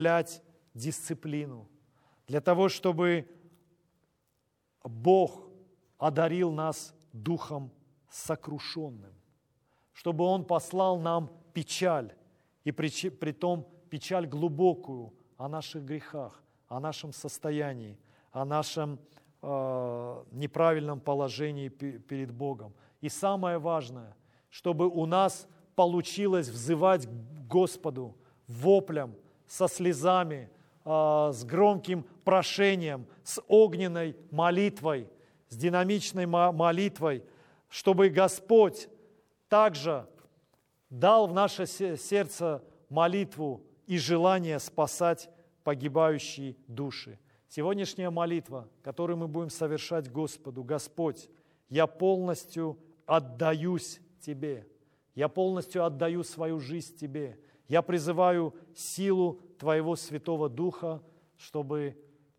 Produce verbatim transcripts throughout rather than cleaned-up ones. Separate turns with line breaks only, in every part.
соблюдать дисциплину, для того, чтобы Бог одарил нас духом сокрушенным, чтобы Он послал нам печаль, и при, при том печаль глубокую о наших грехах, о нашем состоянии, о нашем э, неправильном положении перед Богом. И самое важное, чтобы у нас получилось взывать к Господу воплем, со слезами, э, с громким прошением, с огненной молитвой, с динамичной молитвой, чтобы Господь также дал в наше сердце молитву и желание спасать погибающие души. Сегодняшняя молитва, которую мы будем совершать Господу: Господь, я полностью отдаюсь Тебе, я полностью отдаю свою жизнь Тебе, я призываю силу Твоего Святого Духа, чтобы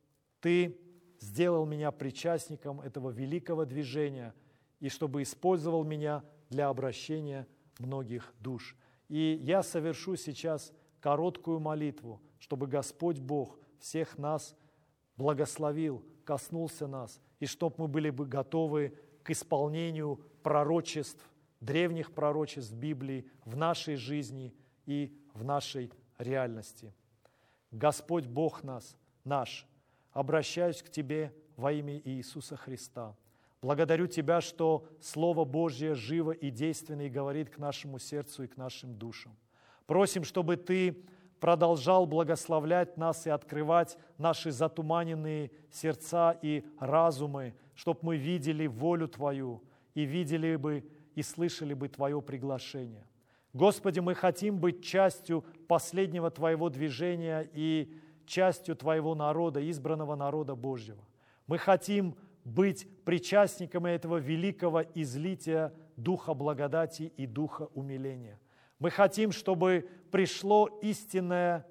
Ты сделал меня причастником этого великого движения и чтобы использовал меня для обращения многих душ. И я совершу сейчас короткую молитву, чтобы Господь Бог всех нас благословил, коснулся нас, и чтобы мы были бы готовы к исполнению пророчеств, древних пророчеств Библии в нашей жизни и в нашей реальности. Господь Бог нас, наш, обращаюсь к Тебе во имя Иисуса Христа. Благодарю Тебя, что Слово Божье живо и действенно и говорит к нашему сердцу и к нашим душам. Просим, чтобы Ты продолжал благословлять нас и открывать наши затуманенные сердца и разумы, чтобы мы видели волю Твою и видели бы и слышали бы Твое приглашение. Господи, мы хотим быть частью последнего Твоего движения и частью Твоего народа, избранного народа Божьего. Мы хотим быть причастниками этого великого излития Духа благодати и Духа умиления. Мы хотим, чтобы пришло истинное,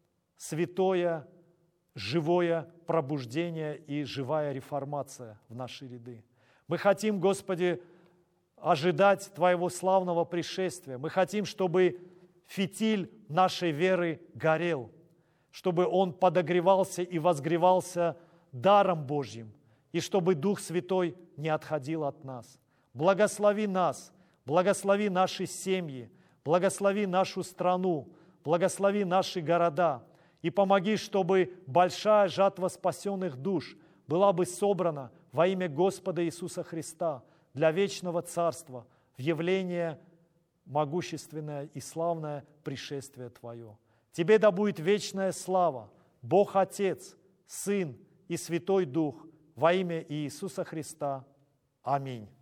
святое, живое пробуждение и живая реформация в наши ряды. Мы хотим, Господи, ожидать Твоего славного пришествия. Мы хотим, чтобы фитиль нашей веры горел, чтобы он подогревался и возгревался даром Божьим, и чтобы Дух Святой не отходил от нас. Благослови нас, благослови наши семьи, благослови нашу страну, благослови наши города и помоги, чтобы большая жатва спасенных душ была бы собрана во имя Господа Иисуса Христа для вечного царства, в явление могущественное и славное пришествие Твое. Тебе да будет вечная слава, Бог Отец, Сын и Святой Дух, во имя Иисуса Христа. Аминь.